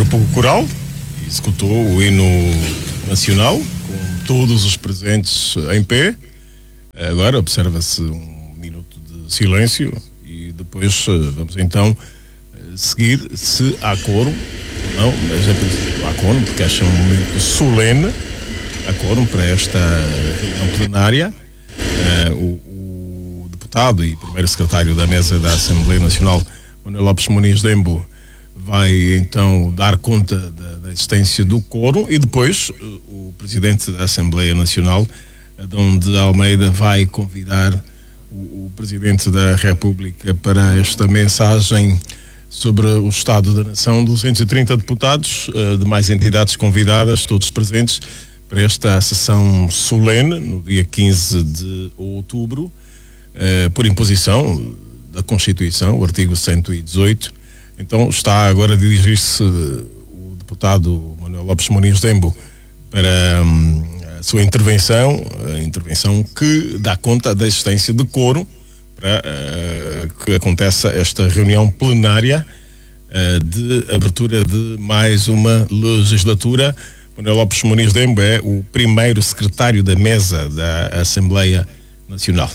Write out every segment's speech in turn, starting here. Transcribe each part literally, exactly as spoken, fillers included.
grupo coral executou o hino nacional com todos os presentes em pé. Agora observa-se um minuto de silêncio e depois vamos então seguir se há quórum. Não, mas é preciso há quórum, porque acho um momento solene, há quórum para esta reunião plenária. Uh, o, o deputado e primeiro secretário da mesa da Assembleia Nacional, Manuel Lopes Muniz Dembo, vai então dar conta da, da existência do quórum e depois uh, o presidente da Assembleia Nacional, Adão de Almeida, vai convidar o, o presidente da República para esta mensagem sobre o Estado da Nação. Duzentos e trinta deputados, uh, de mais entidades convidadas, todos presentes para esta sessão solene, no dia quinze de outubro, uh, por imposição da Constituição, o artigo cento e dezoito. Então está agora a dirigir-se uh, o deputado Manuel Lopes Muniz Dembo para um, a sua intervenção, a intervenção que dá conta da existência de quórum para uh, que aconteça esta reunião plenária uh, de abertura de mais uma legislatura. Manuel Lopes Muniz Dembo é o primeiro secretário da mesa da Assembleia Nacional.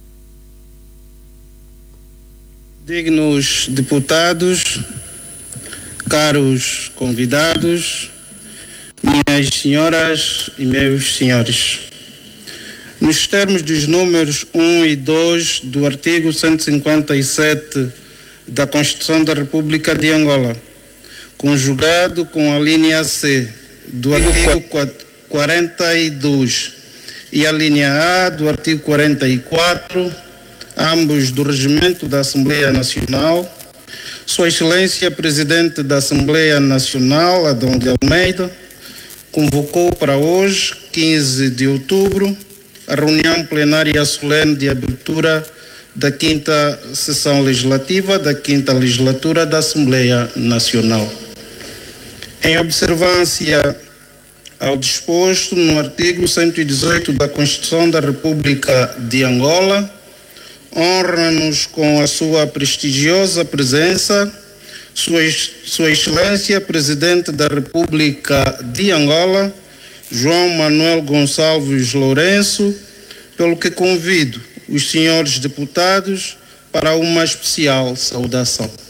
Dignos deputados, caros convidados, minhas senhoras e meus senhores, nos termos dos números um e dois do artigo cento e cinquenta e sete da Constituição da República de Angola, conjugado com a linha C do artigo quarenta e dois e a linha A do artigo quarenta e quatro, ambos do Regimento da Assembleia Nacional, Sua Excelência Presidente da Assembleia Nacional, Adão de Almeida, convocou para hoje, quinze de outubro, a reunião plenária solene de abertura da quinta sessão legislativa da quinta legislatura da Assembleia Nacional. Em observância ao disposto no artigo cento e dezoito da Constituição da República de Angola, honra-nos com a sua prestigiosa presença Sua, sua Excelência Presidente da República de Angola, João Manuel Gonçalves Lourenço, pelo que convido os senhores deputados para uma especial saudação.